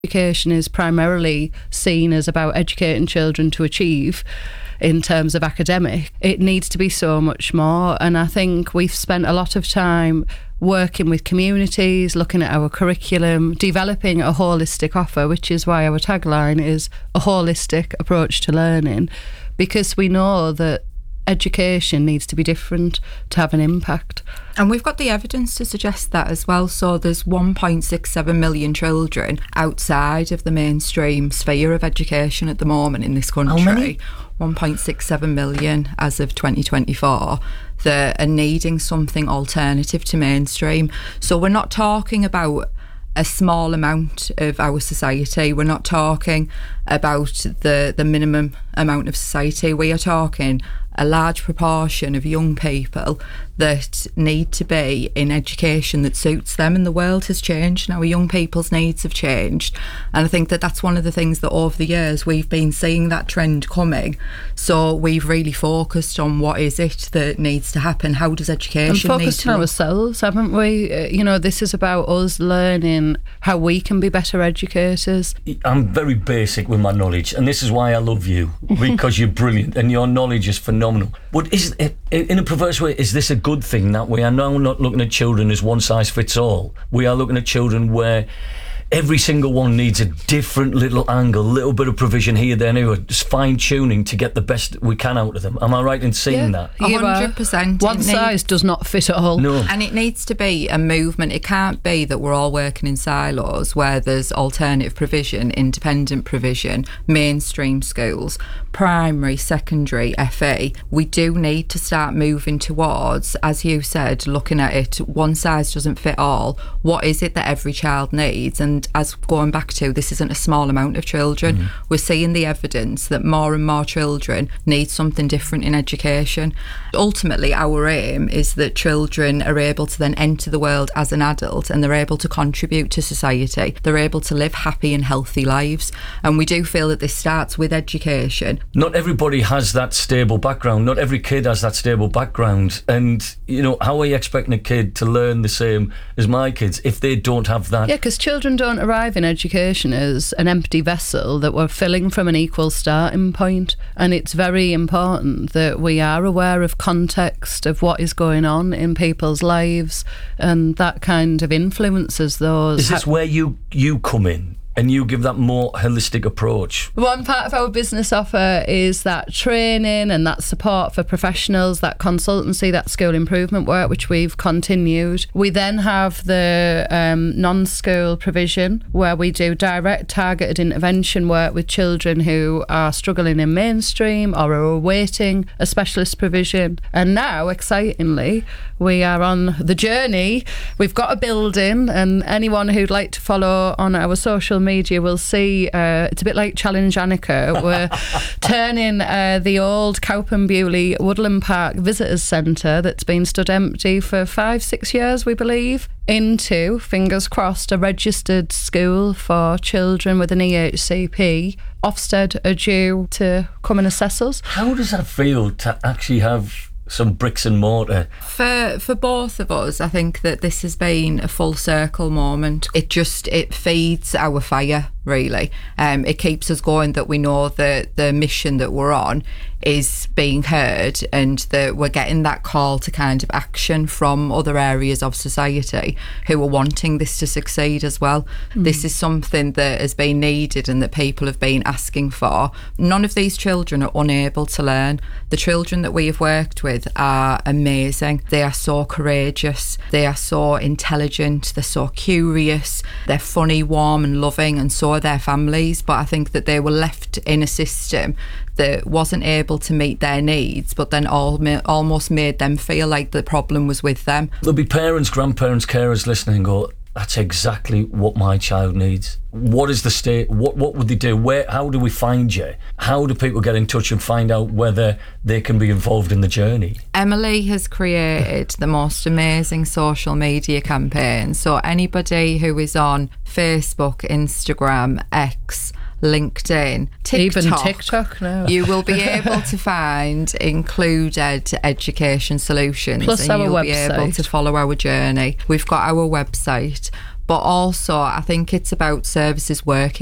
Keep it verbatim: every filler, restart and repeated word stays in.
Education is primarily seen as about educating children to achieve in terms of academic. It needs to be so much more, and I think we've spent a lot of time working with communities, looking at our curriculum, developing a holistic offer, which is why our tagline is a holistic approach to learning, because we know that education needs to be different to have an impact. And we've got the evidence to suggest that as well. So there's one point six seven million children outside of the mainstream sphere of education at the moment in this country. How many? one point six seven million as of twenty twenty-four that are needing something alternative to mainstream. So we're not talking about a small amount of our society. We're not talking about the, the minimum amount of society. We are talking a large proportion of young people that need to be in education that suits them, and the world has changed. Now, young people's needs have changed, and I think that that's one of the things that over the years we've been seeing that trend coming. So we've really focused on what is it that needs to happen. How does education and need focused to on ourselves, haven't we? Uh, you know, this is about us learning how we can be better educators. I'm very basic with my knowledge, and this is why I love you, because you're brilliant and your knowledge is phenomenal. But is it, in a perverse way, is this a good thing that we are now not looking at children as one size fits all? We are looking at children where every single one needs a different little angle, little bit of provision here, there, and here, just fine-tuning to get the best we can out of them. Am I right in saying yeah, that? one hundred percent. One size does not fit all. No. And it needs to be a movement. It can't be that we're all working in silos where there's alternative provision, independent provision, mainstream schools, primary, secondary, F E. We do need to start moving towards, as you said, looking at it, one size doesn't fit all. What is it that every child needs? And as going back to, this isn't a small amount of children. Mm-hmm. We're seeing the evidence that more and more children need something different in education. Ultimately, our aim is that children are able to then enter the world as an adult, and they're able to contribute to society. They're able to live happy and healthy lives. And we do feel that this starts with education. Not everybody has that stable background. Not every kid has that stable background. And, you know, how are you expecting a kid to learn the same as my kids if they don't have that? Yeah, because children don't arrive in education as an empty vessel that we're filling from an equal starting point. And it's very important that we are aware of context, of what is going on in people's lives, and that kind of influences those. Is this where you, you come in? And you give that more holistic approach? One part of our business offer is that training and that support for professionals, that consultancy, that school improvement work, which we've continued. We then have the um, non-school provision, where we do direct targeted intervention work with children who are struggling in mainstream or are awaiting a specialist provision. And now, excitingly, we are on the journey. We've got a building, and anyone who'd like to follow on our social media will see uh, it's a bit like Challenge Annika. We're turning uh, the old Cowpen Bewley Woodland Park Visitors Centre that's been stood empty for five, six years, we believe, into, fingers crossed, a registered school for children with an E H C P. Ofsted are due to come and assess us. How does that feel to actually have some bricks and mortar? For for both of us, I think that this has been a full circle moment. It just, it feeds our fire, really. Um, it keeps us going, that we know that the mission that we're on is being heard, and that we're getting that call to kind of action from other areas of society who are wanting this to succeed as well. Mm. This is something that has been needed and that people have been asking for. None of these children are unable to learn. The children that we have worked with are amazing. They are so courageous, they are so intelligent, they're so curious, they're funny, warm and loving, and so are their families. But I think that they were left in a system that wasn't able to meet their needs, but then all, almost made them feel like the problem was with them. There'll be parents, grandparents, carers listening and go, that's exactly what my child needs. What is the state? What what would they do? Where? How do we find you? How do people get in touch and find out whether they can be involved in the journey? Emily has created the most amazing social media campaign. So anybody who is on Facebook, Instagram, X, LinkedIn, TikTok, even TikTok now, you will be able to find Included Education Solutions, plus and our you'll website. Be able to follow our journey. We've got our website, but also I think it's about services working